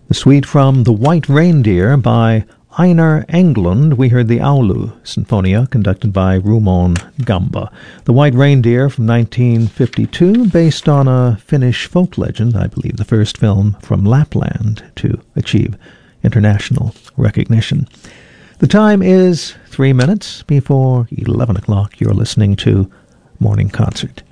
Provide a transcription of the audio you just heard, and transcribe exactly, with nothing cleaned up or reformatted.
The suite from The White Reindeer by Einar Englund. We heard the Aulu Sinfonia, conducted by Rumon Gamba. The White Reindeer from nineteen fifty-two, based on a Finnish folk legend, I believe the first film from Lapland to achieve international recognition. The time is three minutes before eleven o'clock. You're listening to Morning Concert.